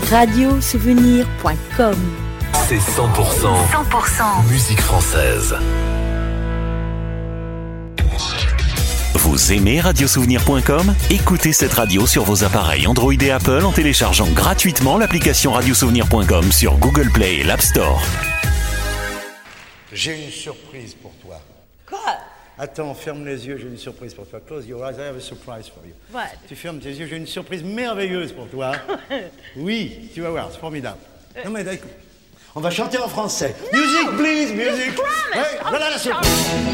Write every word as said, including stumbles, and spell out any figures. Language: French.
radio souvenir point com. C'est cent pour cent, cent pour cent musique française. Vous aimez radio souvenir point com? Écoutez cette radio sur vos appareils Android et Apple en téléchargeant gratuitement l'application radio souvenir point com sur Google Play et l'App Store. J'ai une surprise pour toi. Quoi? Attends, ferme les yeux, j'ai une surprise pour toi. Close your eyes, I have a surprise for you. What? Tu fermes tes yeux, j'ai une surprise merveilleuse pour toi. Oui, tu vas voir, c'est formidable. Non mais écoute, on va chanter en français. Music please, music. Promise. Ouais, voilà la surprise.